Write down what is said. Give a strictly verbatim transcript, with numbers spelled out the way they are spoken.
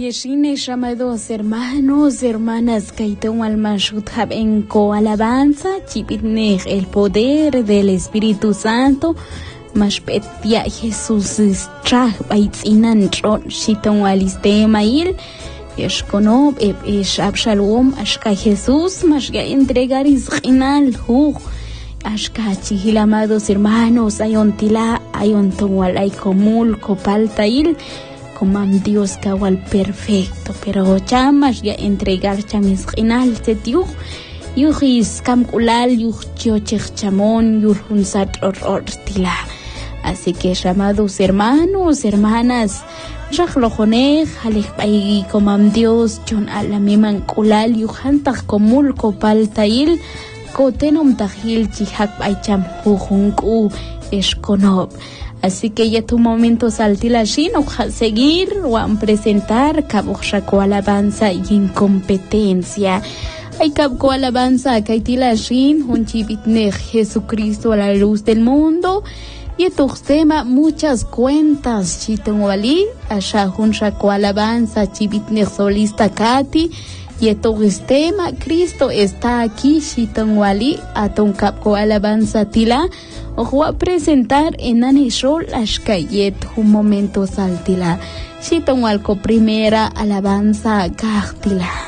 Yeshines, llamados hermanos, hermanas, Kaitón Almashutjab en coalabanza, Chipitnej, el poder del Espíritu Santo, Mashpetia Jesús Strah, Baitzinan Tron, Shiton Walistemail, Yeshkonob, Esh Abshalom, Ashka Jesús, Mashga entregar Isrinal, Hu, Ashka Chihil, amados hermanos, Ayontila, Ayontonwal, Aykomul, Copaltail, Comam Dios kawal perfecto, pero chamas ya entregar chamis final setiu, yuhis kamkulal yuh chiochich chamon yuh unsat or ortila. Así que llamados hermanos, hermanas, rajlojonej, halejpai comam Dios, John alamiman kulal yuhantak komul kopaltail, kotenom tahil chihak baicham hujunku esconob. Así que ya tu momento saltila shino seguir o a presentar caboshaco alabanza y incompetencia. Hay cabco alabanza kaitila shin un chivitnej Jesucristo a la luz del mundo. Y tu tema muchas cuentas chitonwali asha un shaco alabanza chivitnej solista kati. Y tu tema Cristo está aquí chitonwali a ton cabco alabanza tila. Ojo a presentar en Anishol Ashkayet un momento saltila. Chiton alco primera alabanza gartila.